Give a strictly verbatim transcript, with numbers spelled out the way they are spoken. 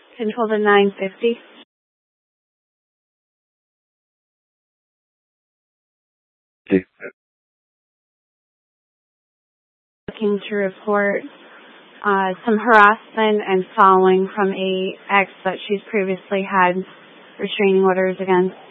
Control to nine fifty. Okay. Looking to report uh, some harassment and following from a ex that she's previously had restraining orders against.